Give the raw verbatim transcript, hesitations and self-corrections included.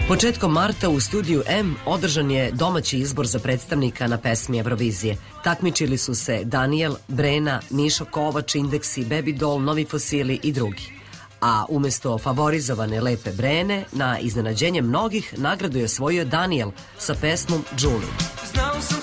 Početkom marta u studiju M održan je domaći izbor za predstavnika na pesmi Eurovizije. Takmičili su se Daniel, Brena, Mišo Kovač, Indeksi, Baby Doll, Novi Fosili i drugi. A umesto favorizovane lepe Brene, na iznenađenje mnogih nagradu je osvojio Daniel sa pesmom Julie. Znao sam